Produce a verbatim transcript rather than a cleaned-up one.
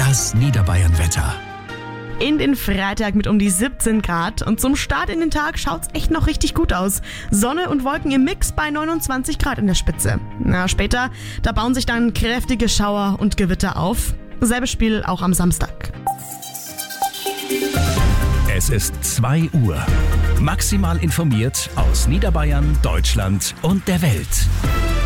Das Niederbayern-Wetter. In den Freitag mit um die siebzehn Grad und zum Start in den Tag schaut's echt noch richtig gut aus. Sonne und Wolken im Mix bei neunundzwanzig Grad in der Spitze. Na, später, da bauen sich dann kräftige Schauer und Gewitter auf. Selbes Spiel auch am Samstag. Es ist zwei Uhr. Maximal informiert aus Niederbayern, Deutschland und der Welt.